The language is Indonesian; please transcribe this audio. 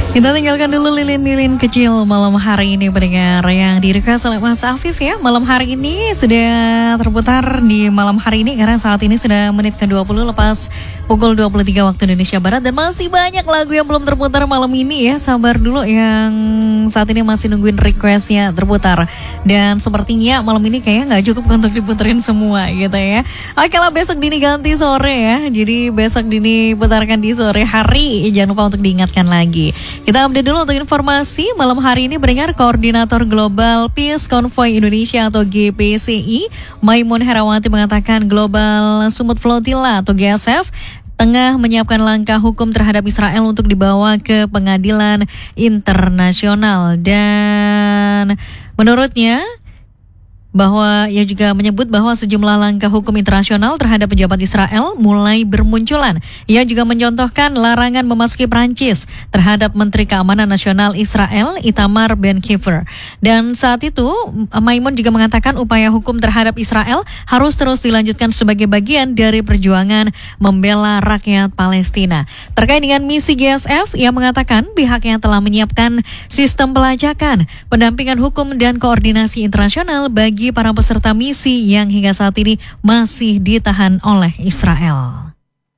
Kita tinggalkan dulu lilin-lilin kecil malam hari ini pendengar yang di-request oleh Mas Afif ya. Malam hari ini sudah terputar di malam hari ini karena saat ini sudah menit ke-20 lepas pukul 23 waktu Indonesia Barat. Dan masih banyak lagu yang belum terputar malam ini ya. Sabar dulu yang saat ini masih nungguin requestnya terputar. Dan sepertinya malam ini kayaknya gak cukup untuk diputerin semua gitu ya. Oke lah, besok dini ganti sore ya. Jadi besok dini putarkan di sore hari. Jangan lupa untuk diingatkan lagi. Kita update dulu untuk informasi malam hari ini pendengar. Koordinator Global Peace Convoy Indonesia atau GPCI Maimun Herawati mengatakan Global Sumut Flotilla atau GSF tengah menyiapkan langkah hukum terhadap Israel untuk dibawa ke pengadilan internasional. Dan menurutnya bahwa ia juga menyebut bahwa sejumlah langkah hukum internasional terhadap pejabat Israel mulai bermunculan. Ia juga mencontohkan larangan memasuki Prancis terhadap Menteri Keamanan Nasional Israel Itamar Ben-Gvir. Dan saat itu Maimun juga mengatakan upaya hukum terhadap Israel harus terus dilanjutkan sebagai bagian dari perjuangan membela rakyat Palestina. Terkait dengan misi GSF, ia mengatakan pihaknya telah menyiapkan sistem pelacakan, pendampingan hukum dan koordinasi internasional bagi para peserta misi yang hingga saat ini masih ditahan oleh Israel.